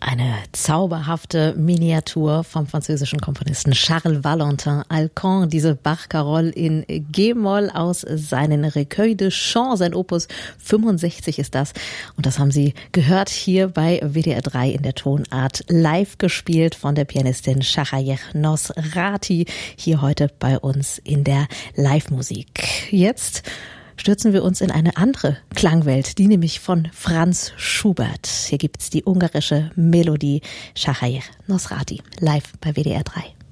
Eine zauberhafte Miniatur vom französischen Komponisten Charles Valentin Alcan, diese Bach-Carole in G-Moll aus seinen Recueil de Chants, sein Opus 65 ist das. Und das haben Sie gehört hier bei WDR 3 in der Tonart live gespielt von der Pianistin Shahayeh Nosrati, hier heute bei uns in der Live-Musik. Jetzt stürzen wir uns in eine andere Klangwelt, die nämlich von Franz Schubert. Hier gibt's die ungarische Melodie Shahayeh Nosrati live bei WDR 3.